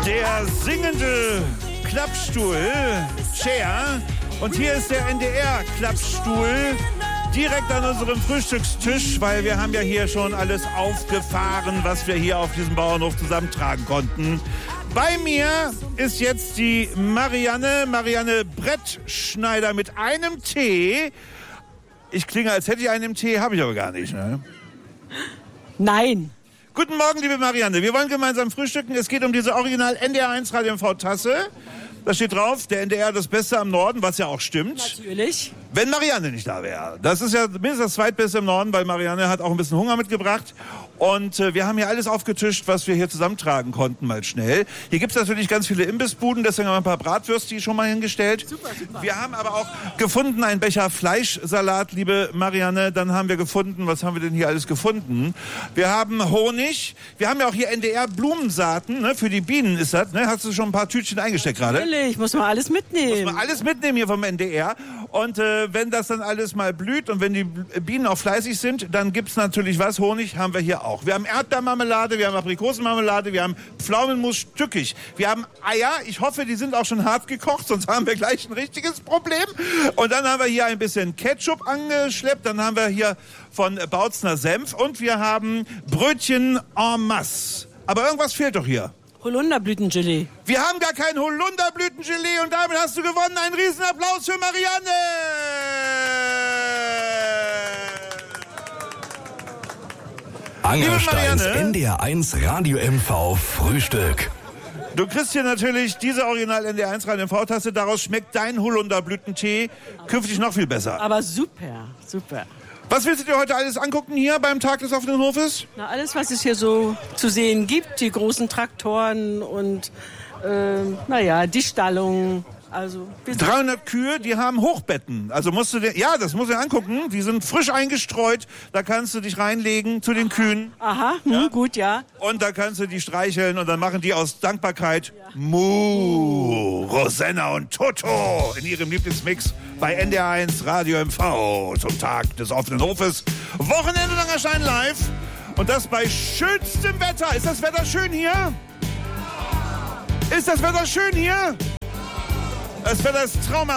Der singende Klappstuhl, Chair. Und hier ist der NDR-Klappstuhl direkt an unserem Frühstückstisch, weil wir haben ja hier schon alles aufgefahren, was wir hier auf diesem Bauernhof zusammentragen konnten. Bei mir ist jetzt die Marianne Brettschneider mit einem T. Ich klinge, als hätte ich einen Tee, habe ich aber gar nicht, ne? Nein. Guten Morgen, liebe Marianne. Wir wollen gemeinsam frühstücken. Es geht um diese Original NDR1 Radio MV-Tasse. Da steht drauf, der NDR das Beste am Norden, was ja auch stimmt. Natürlich. Wenn Marianne nicht da wäre. Das ist ja mindestens das Zweitbeste im Norden, weil Marianne hat auch ein bisschen Hunger mitgebracht. Und wir haben hier alles aufgetischt, was wir hier zusammentragen konnten, mal schnell. Hier gibt es natürlich ganz viele Imbissbuden, deswegen haben wir ein paar Bratwürste schon mal hingestellt. Super. Wir haben aber auch gefunden einen Becher Fleischsalat, liebe Marianne. Dann haben wir gefunden, was haben wir denn hier alles gefunden? Wir haben Honig. Wir haben ja auch hier NDR-Blumensaaten, ne? Für die Bienen ist das. Ne? Hast du schon ein paar Tütchen eingesteckt gerade? Natürlich, muss man alles mitnehmen. Muss man alles mitnehmen hier vom NDR. Und wenn das dann alles mal blüht und wenn die Bienen auch fleißig sind, dann gibt's natürlich was. Honig haben wir hier auch. Wir haben Erdbeermarmelade, wir haben Aprikosenmarmelade, wir haben Pflaumenmus stückig. Wir haben Eier. Ich hoffe, die sind auch schon hart gekocht, sonst haben wir gleich ein richtiges Problem. Und dann haben wir hier ein bisschen Ketchup angeschleppt. Dann haben wir hier von Bautzner Senf. Und wir haben Brötchen en masse. Aber irgendwas fehlt doch hier. Holunderblütengelee. Wir haben gar kein Holunderblütengelee und damit hast du gewonnen. Einen Riesenapplaus für Marianne! Angersteins NDR1 Radio MV Frühstück. Du kriegst hier natürlich diese Original NDR1 Radio MV-Tasse. Daraus schmeckt dein Holunderblütentee künftig noch viel besser. Aber super. Was willst du dir heute alles angucken hier beim Tag des offenen Hofes? Na, alles, was es hier so zu sehen gibt, die großen Traktoren und die Stallung. Also 300 Kühe, die haben Hochbetten. Also das musst du dir angucken. Die sind frisch eingestreut. Da kannst du dich reinlegen zu den Kühen. Aha, gut, ja. Und da kannst du die streicheln und dann machen die aus Dankbarkeit Mu, Rosanna und Toto in ihrem Lieblingsmix bei NDR1 Radio MV zum Tag des offenen Hofes. Wochenende lang erscheinen live. Und das bei schönstem Wetter. Ist das Wetter schön hier? Ist das Wetter schön hier? Das Wetter ist traumhaft.